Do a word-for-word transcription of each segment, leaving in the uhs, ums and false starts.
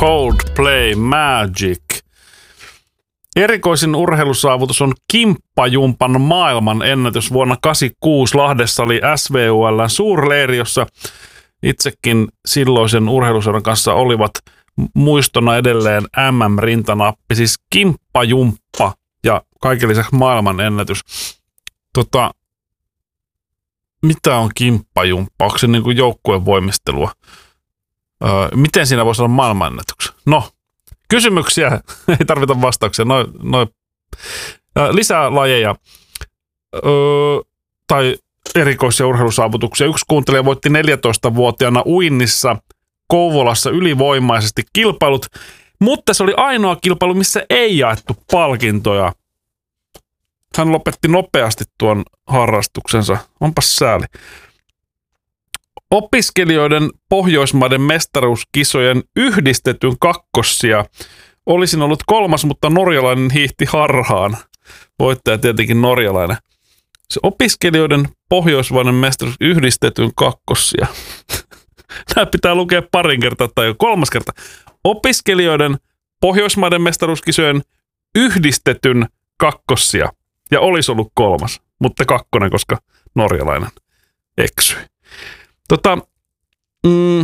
Coldplay Magic. Erikoisin urheilusaavutus on kimppajumpan maailman ennätys. Vuonna kahdeksankymmentäkuusi Lahdessa oli S V U L:n suurleiri, jossa itsekin silloisen urheiluseuran kanssa olivat muistona edelleen M M-rintanappi, siis kimppajumppa ja kaiken lisäksi maailman ennätys. Tota, mitä on kimppajumppa? Onko se niin kuin joukkueen voimistelua? Öö, miten siinä voisi olla maailmanennätyksen? No, kysymyksiä, ei tarvita vastauksia. Noi, noi, öö, lisää lajeja öö, tai erikoisia urheilusaavutuksia. Yksi kuuntelija voitti neljätoistavuotiaana uinnissa Kouvolassa ylivoimaisesti kilpailut, mutta se oli ainoa kilpailu, missä ei jaettu palkintoja. Hän lopetti nopeasti tuon harrastuksensa. Onpas sääli. Opiskelijoiden Pohjoismaiden mestaruuskisojen yhdistetyn kakkossia. Olisin ollut kolmas, mutta norjalainen hiihti harhaan. Voittaja tietenkin norjalainen. Se opiskelijoiden Pohjoismaiden mestaruus yhdistetyn kakkossia. Nämä pitää lukea parin kertaa tai jo kolmas kerta. Opiskelijoiden Pohjoismaiden mestaruuskisojen yhdistetyn kakkossia. Ja olisi ollut kolmas, mutta kakkonen, koska norjalainen eksyi. Tota, mm,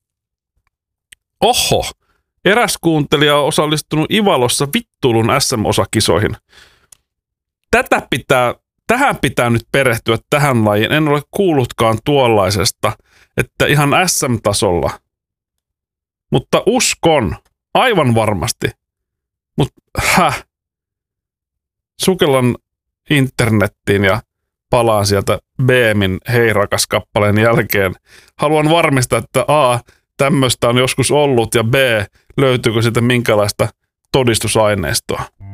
oho, eräs kuuntelija on osallistunut Ivalossa vittuilun S M-osakisoihin. Tätä pitää, tähän pitää nyt perehtyä tähän lajiin. En ole kuullutkaan tuollaisesta, että ihan S M-tasolla. Mutta uskon, aivan varmasti. Mutta häh, sukellan internettiin ja palaan sieltä B M:in Hei rakas -kappaleen jälkeen. Haluan varmistaa, että A, tämmöistä on joskus ollut ja B, löytyykö siitä minkälaista todistusaineistoa.